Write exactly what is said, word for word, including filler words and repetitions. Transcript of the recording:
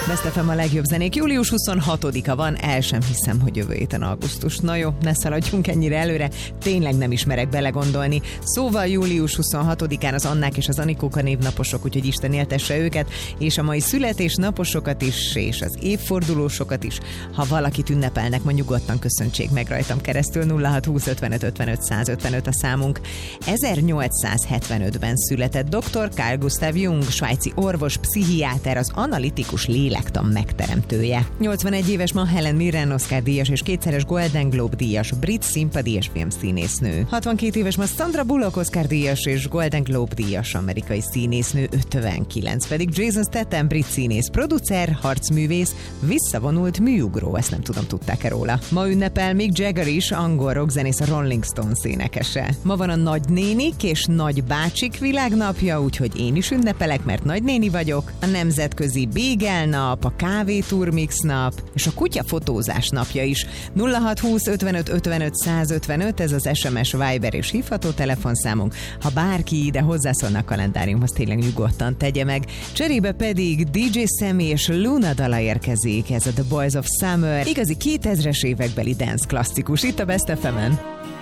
Best ef em a legjobb zenék. július huszonhatodika van, el sem hiszem, hogy jövő héten augusztus. Na jó, ne szaladjunk ennyire előre, tényleg nem ismerek belegondolni. Szóval július huszonhatodikán az Annák és az Anikók a névnaposok, úgyhogy Isten éltesse őket, és a mai születésnaposokat is, és az évfordulósokat is. Ha valakit ünnepelnek, ma nyugodtan köszöntsék meg rajtam keresztül. Nulla hat húsz ötvenöt ötvenöt százötvenöt a számunk. ezernyolcszázhetvenötben született doktor Carl Gustav Jung, svájci orvos, pszichiáter, az analitikus lélektan megteremtője. nyolcvanegy éves ma Helen Mirren, Oscar-díjas és kétszeres Golden Globe-díjas brit színpadi és filmszínésznő. hatvankét éves ma Sandra Bullock, Oscar-díjas és Golden Globe-díjas amerikai színésznő, ötvenkilenc pedig Jason Statham, brit színész, producer, harcművész, visszavonult műugró, ezt nem tudom, tudták-e róla. Ma ünnepel Mick Jagger is, angol rockzenész, a Rolling Stones énekese. Ma van a nagynénik és nagybácsik világnapja, úgyhogy én is ünnepelek, mert nagynéni vagyok. A nemzetközi Bagel nap, a kávéturmix nap, és a kutyafotózás napja is. nulla hat húsz ötvenöt ötvenöt százötvenöt, ez az es em es, Viber és hívható telefonszámunk. Ha bárki ide hozzászólna a kalendáriumhoz, tényleg nyugodtan tegye meg. Cserébe pedig dé dzsé Sammy és Luna dala érkezik, ez a The Boys of Summer, igazi kétezres évekbeli dance klasszikus itt a Best ef emen.